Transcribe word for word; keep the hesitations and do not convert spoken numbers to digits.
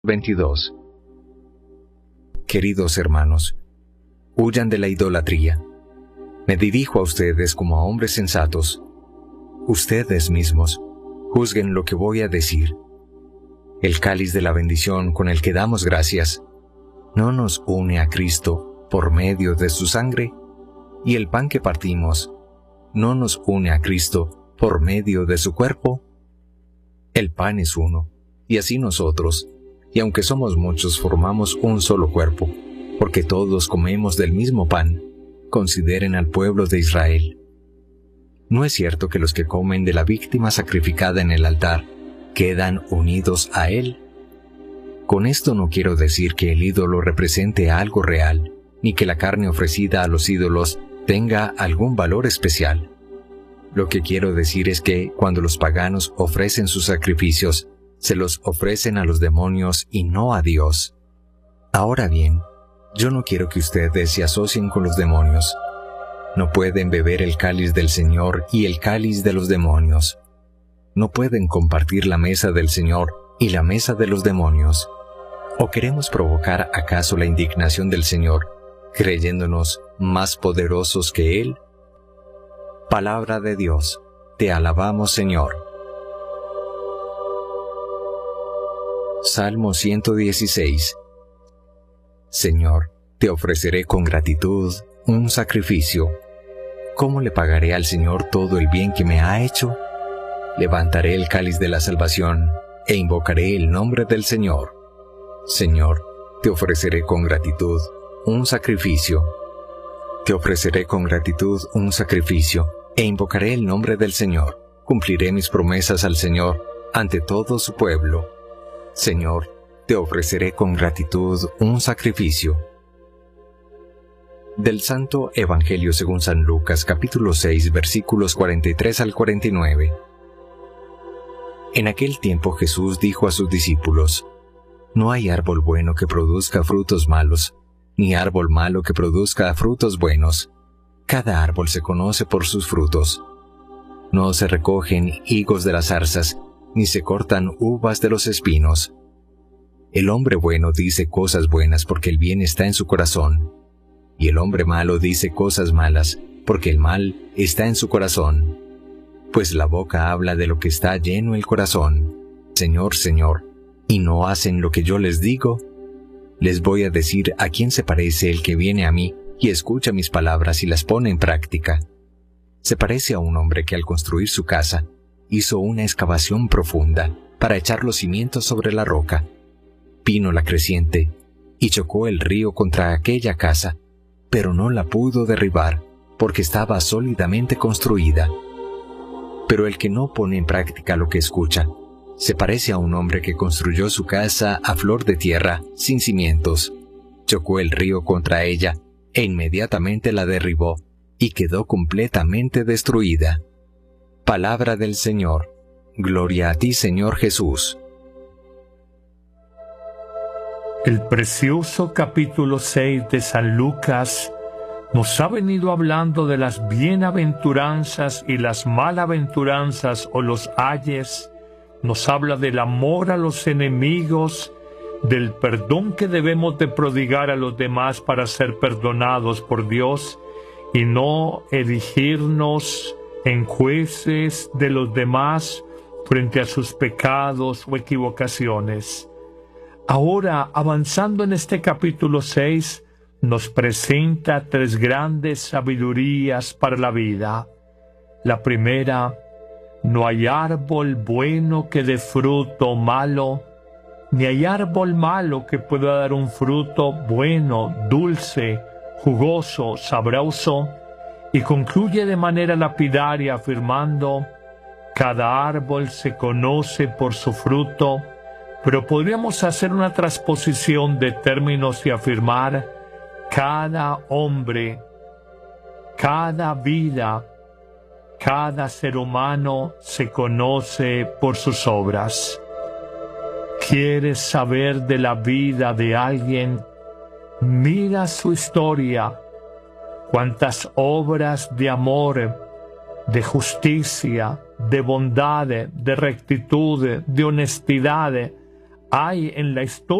veintidós. Queridos hermanos, huyan de la idolatría. Me dirijo a ustedes como a hombres sensatos. Ustedes mismos, juzguen lo que voy a decir. El cáliz de la bendición con el que damos gracias, ¿no nos une a Cristo por medio de su sangre? Y el pan que partimos, ¿no nos une a Cristo por medio de su cuerpo? El pan es uno, y así nosotros, y aunque somos muchos, formamos un solo cuerpo, porque todos comemos del mismo pan. Consideren al pueblo de Israel. ¿No es cierto que los que comen de la víctima sacrificada en el altar quedan unidos a él? Con esto no quiero decir que el ídolo represente algo real, ni que la carne ofrecida a los ídolos tenga algún valor especial. Lo que quiero decir es que cuando los paganos ofrecen sus sacrificios, se los ofrecen a los demonios y no a Dios. Ahora bien, yo no quiero que ustedes se asocien con los demonios. No pueden beber el cáliz del Señor y el cáliz de los demonios. No pueden compartir la mesa del Señor y la mesa de los demonios. ¿O queremos provocar acaso la indignación del Señor, creyéndonos más poderosos que Él? Palabra de Dios, te alabamos, Señor. Salmo ciento dieciséis. Señor, te ofreceré con gratitud un sacrificio. ¿Cómo le pagaré al Señor todo el bien que me ha hecho? Levantaré el cáliz de la salvación e invocaré el nombre del Señor. Señor, te ofreceré con gratitud un sacrificio. Te ofreceré con gratitud un sacrificio e invocaré el nombre del Señor. Cumpliré mis promesas al Señor ante todo su pueblo. Señor, te ofreceré con gratitud un sacrificio. Del Santo Evangelio según San Lucas, capítulo seis, versículos cuarenta y tres al cuarenta y nueve. En aquel tiempo Jesús dijo a sus discípulos: No hay árbol bueno que produzca frutos malos, ni árbol malo que produzca frutos buenos. Cada árbol se conoce por sus frutos. No se recogen higos de las zarzas, ni se cortan uvas de los espinos. El hombre bueno dice cosas buenas porque el bien está en su corazón, y el hombre malo dice cosas malas porque el mal está en su corazón. Pues la boca habla de lo que está lleno el corazón. Señor, Señor, ¿y no hacen lo que yo les digo? Les voy a decir a quién se parece el que viene a mí y escucha mis palabras y las pone en práctica. Se parece a un hombre que al construir su casa hizo una excavación profunda para echar los cimientos sobre la roca. Vino la creciente y chocó el río contra aquella casa, pero no la pudo derribar porque estaba sólidamente construida. Pero el que no pone en práctica lo que escucha, se parece a un hombre que construyó su casa a flor de tierra, sin cimientos. Chocó el río contra ella e inmediatamente la derribó y quedó completamente destruida. Palabra del Señor. Gloria a ti, Señor Jesús. El precioso capítulo seis de San Lucas nos ha venido hablando de las bienaventuranzas y las malaventuranzas o los ayes. Nos habla del amor a los enemigos, del perdón que debemos de prodigar a los demás para ser perdonados por Dios y no erigirnos en jueces de los demás frente a sus pecados o equivocaciones. Ahora, avanzando en este capítulo seis, nos presenta tres grandes sabidurías para la vida. La primera: no hay árbol bueno que dé fruto malo, ni hay árbol malo que pueda dar un fruto bueno, dulce, jugoso, sabroso, y concluye de manera lapidaria afirmando: cada árbol se conoce por su fruto. Pero podríamos hacer una transposición de términos y afirmar: cada hombre, cada vida, cada ser humano se conoce por sus obras. ¿Quieres saber de la vida de alguien? Mira su historia. Cuántas obras de amor, de justicia, de bondad, de rectitud, de honestidad hay en la historia